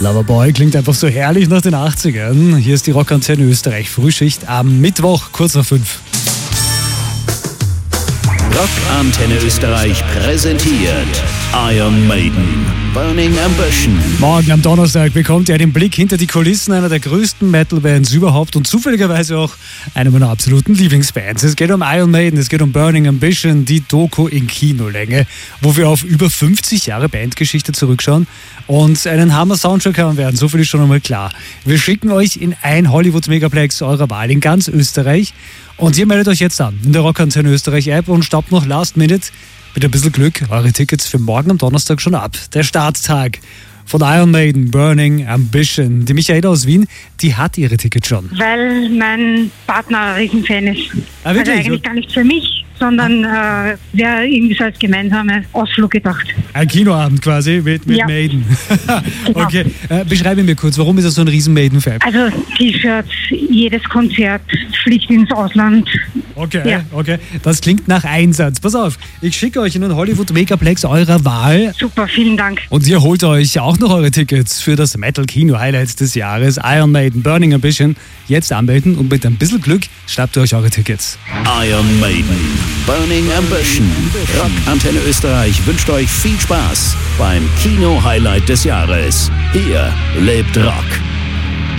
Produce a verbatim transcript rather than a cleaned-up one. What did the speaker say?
Loverboy klingt einfach so herrlich nach den achtzigern. Hier ist die Rockantenne Österreich Frühschicht am Mittwoch, kurz nach fünf. Rockantenne Österreich präsentiert Iron Maiden, Burning Ambition. Morgen am Donnerstag bekommt ihr einen Blick hinter die Kulissen einer der größten Metal-Bands überhaupt und zufälligerweise auch einer meiner absoluten Lieblingsbands. Es geht um Iron Maiden, es geht um Burning Ambition, die Doku in Kinolänge, wo wir auf über fünfzig Jahre Bandgeschichte zurückschauen und einen Hammer-Soundtrack haben werden. So viel ist schon einmal klar. Wir schicken euch in ein Hollywood-Megaplex eurer Wahl in ganz Österreich. Und ihr meldet euch jetzt an in der Rockantenne Österreich App und stoppt noch Last Minute mit ein bisschen Glück eure Tickets für morgen am Donnerstag schon ab. Der Starttag von Iron Maiden, Burning Ambition. Die Michaela aus Wien, die hat ihre Tickets schon. Weil mein Partner ein Riesenfan ist. Ah, wirklich? Also eigentlich gar nicht für mich, sondern äh, wäre irgendwie so als gemeinsame Ausflug gedacht. Ein Kinoabend quasi mit, mit Ja. Maiden. Genau. Okay, äh, beschreibe mir kurz, warum ist er so ein riesen Maiden-Fan? Also T-Shirts, jedes Konzert, fliegt ins Ausland. Okay, Ja. okay. Das klingt nach Einsatz. Pass auf, ich schicke euch in den Hollywood Megaplex eurer Wahl. Super, vielen Dank. Und ihr holt euch auch noch eure Tickets für das Metal-Kino-Highlight des Jahres, Iron Maiden, Burning Ambition. Jetzt anmelden und mit ein bisschen Glück schnappt ihr euch eure Tickets. Iron Maiden, Burning Ambition. Rockantenne Österreich wünscht euch viel Spaß beim Kino-Highlight des Jahres. Hier lebt Rock.